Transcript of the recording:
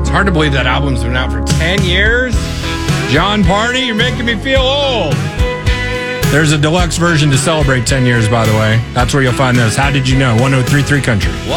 It's hard to believe that album's been out for 10 years. John Party, you're making me feel old. There's a deluxe version to celebrate 10 years, by the way. That's where you'll find this. How Did You Know? 103.3 Country.